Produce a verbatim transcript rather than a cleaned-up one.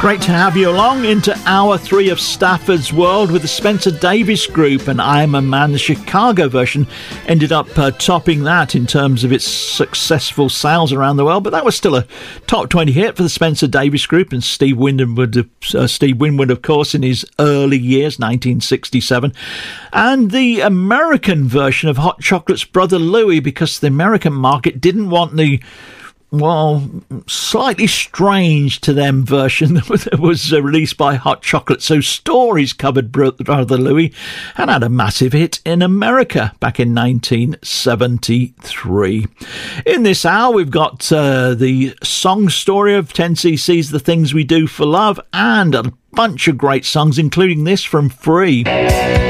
Great to have you along into hour three of Stafford's World with the Spencer Davis Group, and I'm a Man. The Chicago version ended up uh, topping that in terms of its successful sales around the world, but that was still a top twenty hit for the Spencer Davis Group, and Steve Winwood, uh, Steve Winwood, of course, in his early years, nineteen sixty-seven, and the American version of Hot Chocolate's Brother Louie, because the American market didn't want the well, slightly strange to them version that was uh, released by Hot Chocolate. So Stories covered Brother Louie and had a massive hit in America back in nineteen seventy-three. In this hour, we've got uh, the song story of ten C C's The Things We Do for Love and a bunch of great songs, including this from Free.